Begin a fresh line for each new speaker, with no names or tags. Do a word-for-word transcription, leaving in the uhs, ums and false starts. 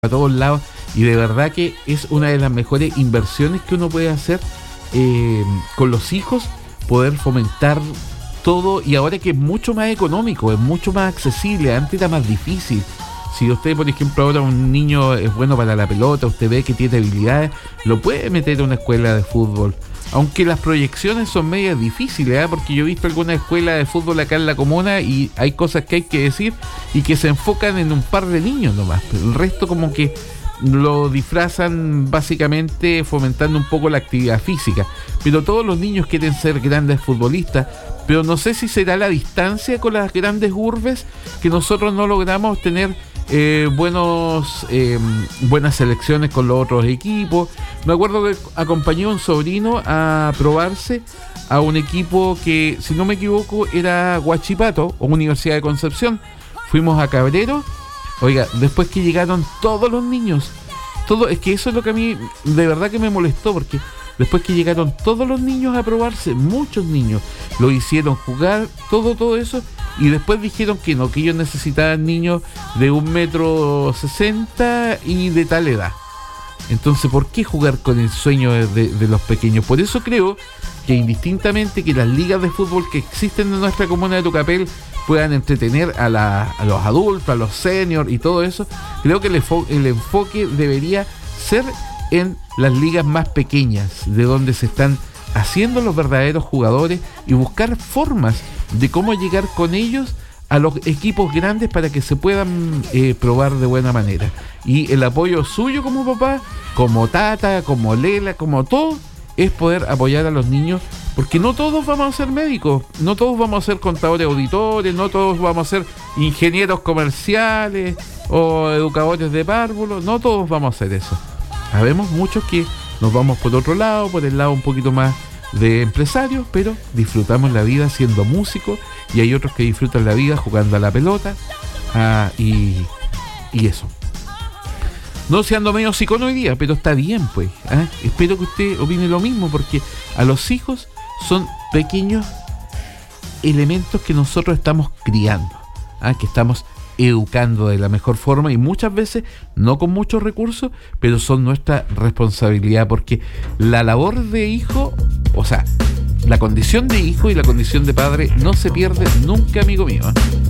a todos lados, y de verdad que es una de las mejores inversiones que uno puede hacer eh, con los hijos, poder fomentar todo, y ahora que es mucho más económico, es mucho más accesible. Antes era más difícil. Si usted, por ejemplo, ahora un niño es bueno para la pelota, usted ve que tiene habilidades, lo puede meter a una escuela de fútbol. Aunque las proyecciones son medias difíciles, ¿eh? Porque yo he visto alguna escuela de fútbol acá en la comuna y hay cosas que hay que decir y que se enfocan en un par de niños nomás. Pero el resto como que lo disfrazan básicamente fomentando un poco la actividad física. Pero todos los niños quieren ser grandes futbolistas, pero no sé si será la distancia con las grandes urbes que nosotros no logramos tener eh, buenos eh, buenas selecciones con los otros equipos. Me acuerdo que acompañé a un sobrino a probarse a un equipo que, si no me equivoco, era Huachipato o Universidad de Concepción. Fuimos a Cabrero. Oiga, después que llegaron todos los niños, todo, es que eso es lo que a mí de verdad que me molestó, porque después que llegaron todos los niños a probarse, muchos niños, lo hicieron jugar, todo, todo eso, y después dijeron que no, que ellos necesitaban niños de un metro sesenta y de tal edad. Entonces, ¿por qué jugar con el sueño de, de, de los pequeños? Por eso creo que indistintamente que las ligas de fútbol que existen en nuestra comuna de Tucapel puedan entretener a, la, a los adultos, a los seniors y todo eso, creo que el, enfo- el enfoque debería ser en las ligas más pequeñas, de donde se están haciendo los verdaderos jugadores, y buscar formas de cómo llegar con ellos a los equipos grandes para que se puedan eh, probar de buena manera. Y el apoyo suyo como papá, como tata, como Lela, como todo, es poder apoyar a los niños, porque no todos vamos a ser médicos, no todos vamos a ser contadores auditores, no todos vamos a ser ingenieros comerciales o educadores de párvulos, no todos vamos a hacer eso. Habemos muchos que nos vamos por otro lado, por el lado un poquito más de empresarios, pero disfrutamos la vida siendo músicos, y hay otros que disfrutan la vida jugando a la pelota, ah, y, y eso. No se ando medio psicólogo hoy día, pero está bien, pues. ¿eh? Espero que usted opine lo mismo, porque a los hijos son pequeños elementos que nosotros estamos criando, ¿eh? que estamos educando de la mejor forma, y muchas veces no con muchos recursos, pero son nuestra responsabilidad, porque la labor de hijo, o sea, la condición de hijo y la condición de padre no se pierde nunca, amigo mío, ¿eh?